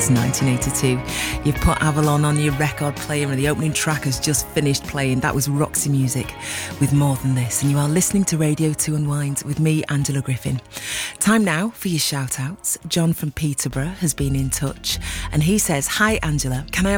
That's 1982. You've put Avalon on your record player and the opening track has just finished playing. That was Roxy Music with More Than This. And you are listening to Radio 2 Unwind with me, Angela Griffin. Time now for your shout-outs. John from Peterborough has been in touch and he says, "Hi Angela, can I